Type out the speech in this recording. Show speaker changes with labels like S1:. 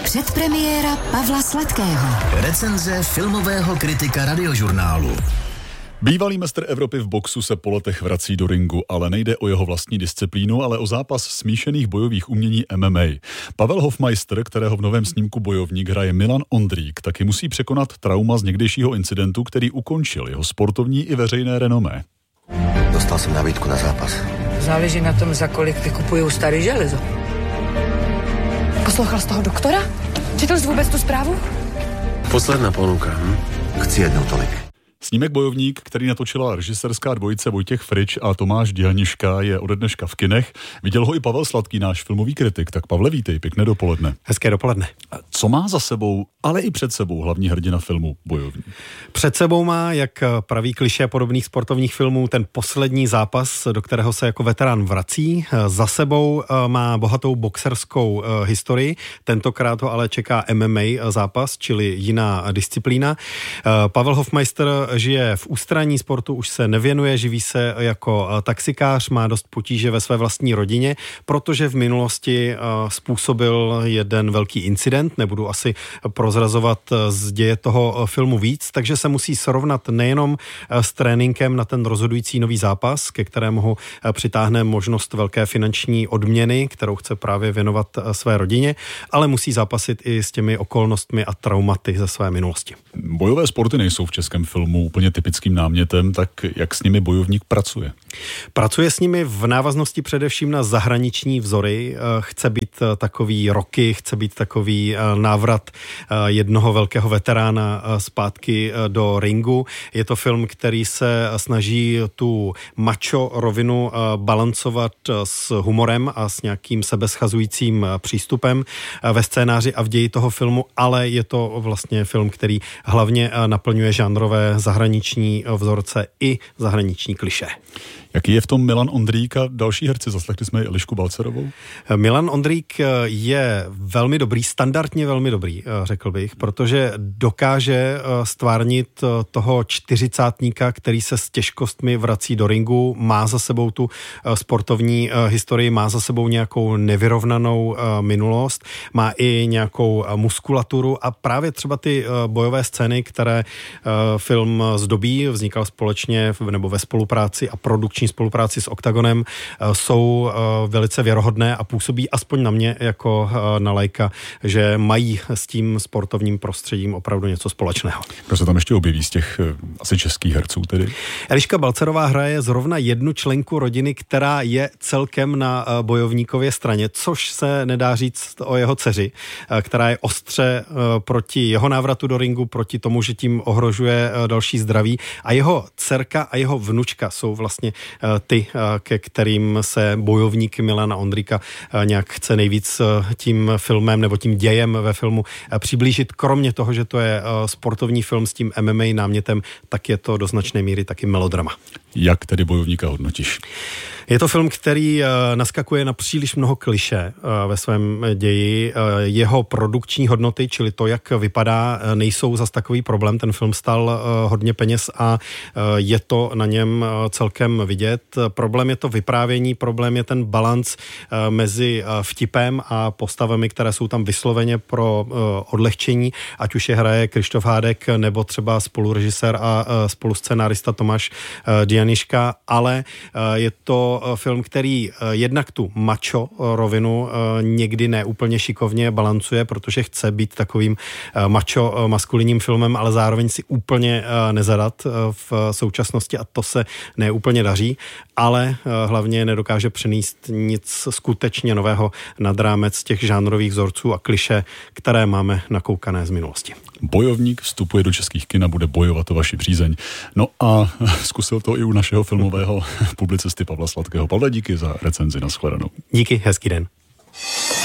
S1: Předpremiéra Pavla Sladkého.
S2: Recenze filmového kritika Radiožurnálu.
S3: Bývalý mistr Evropy v boxu se po letech vrací do ringu, ale nejde o jeho vlastní disciplínu, ale o zápas smíšených bojových umění MMA. Pavel Hofmeister, kterého v novém snímku Bojovník hraje Milan Ondrík, taky musí překonat trauma z někdejšího incidentu, který ukončil jeho sportovní i veřejné renomé.
S4: Dostal jsem nabídku na zápas.
S5: Záleží na tom, za kolik vykupují starý železo.
S6: Poslouchal z toho doktora? Četl jsi vůbec tu zprávu?
S4: Posledná ponuka. Chci jednou tolik.
S3: Snímek Bojovník, který natočila režisérská dvojice Vojtěch Frič a Tomáš Dělniška, je ode dneška v kinech. Viděl ho i Pavel Sladký, náš filmový kritik. Tak Pavle, vítej, pěkné dopoledne.
S7: Hezké dopoledne.
S3: Co má za sebou, ale i před sebou hlavní hrdina filmu Bojovník?
S7: Před sebou má, jak praví klišé podobných sportovních filmů, ten poslední zápas, do kterého se jako veterán vrací. Za sebou má bohatou boxerskou historii. Tentokrát ho ale čeká MMA zápas, čili jiná disciplína. Pavel Hofmeister žije v ústraní sportu, už se nevěnuje, živí se jako taxikář, má dost potíže ve své vlastní rodině, protože v minulosti způsobil jeden velký incident, nebudu asi prozrazovat z děje toho filmu víc, takže se musí srovnat nejenom s tréninkem na ten rozhodující nový zápas, ke kterému ho přitáhne možnost velké finanční odměny, kterou chce právě věnovat své rodině, ale musí zápasit i s těmi okolnostmi a traumaty ze své minulosti.
S3: Bojové sporty nejsou v českém filmu úplně typickým námětem, tak jak s nimi Bojovník pracuje?
S7: Pracuje s nimi v návaznosti především na zahraniční vzory. Chce být takový Rocky, chce být takový návrat jednoho velkého veterána zpátky do ringu. Je to film, který se snaží tu macho rovinu balancovat s humorem a s nějakým sebeschazujícím přístupem ve scénáři a v ději toho filmu, ale je to vlastně film, který hlavně naplňuje žánrové zahraniční vzorce i zahraniční klišé.
S3: Jaký je v tom Milan Ondrík a další herci? Zaslechli jsme Elišku Balcerovou.
S7: Milan Ondrík je velmi dobrý, standardně velmi dobrý, řekl bych, protože dokáže stvárnit toho čtyřicátníka, který se s těžkostmi vrací do ringu, má za sebou tu sportovní historii, má za sebou nějakou nevyrovnanou minulost, má i nějakou muskulaturu a právě třeba ty bojové scény, které film zdobí, vznikal společně nebo ve spolupráci a produkční spolupráci s Oktagonem, jsou velice věrohodné a působí aspoň na mě jako na laika, že mají s tím sportovním prostředím opravdu něco společného.
S3: Kdo se tam ještě objeví z těch asi českých herců tedy?
S7: Eliška Balcerová hraje zrovna jednu členku rodiny, která je celkem na Bojovníkově straně, což se nedá říct o jeho dceři, která je ostře proti jeho návratu do ringu, proti tomu, že tím ohrožuje další zdraví, a jeho dcerka a jeho vnučka jsou vlastně ty, ke kterým se Bojovník Milana Ondríka nějak chce nejvíc tím filmem nebo tím dějem ve filmu přiblížit. Kromě toho, že to je sportovní film s tím MMA námětem, tak je to do značné míry taky melodrama.
S3: Jak tedy Bojovníka hodnotíš?
S7: Je to film, který naskakuje na příliš mnoho klišé ve svém ději. Jeho produkční hodnoty, čili to, jak vypadá, nejsou zas takový problém. Ten film stál hodně peněz a je to na něm celkem vidět. Problém je to vyprávění, problém je ten balanc mezi vtipem a postavami, které jsou tam vysloveně pro odlehčení, ať už je hraje Krištof Hádek nebo třeba spolurežisér a spoluscenárista Tomáš Dělniška, ale je to film, který jednak tu macho rovinu někdy neúplně šikovně balancuje, protože chce být takovým macho maskulinním filmem, ale zároveň si úplně nezadat v současnosti a to se neúplně daří, ale hlavně nedokáže přenést nic skutečně nového nad rámec těch žánrových vzorců a klišé, které máme nakoukané z minulosti.
S3: Bojovník vstupuje do českých kin a bude bojovat o vaši přízeň. No a zkusil to i u našeho filmového publicisty Pavla Sladkého. Pavle, díky za recenzi, nashledanou.
S7: Díky, hezký den.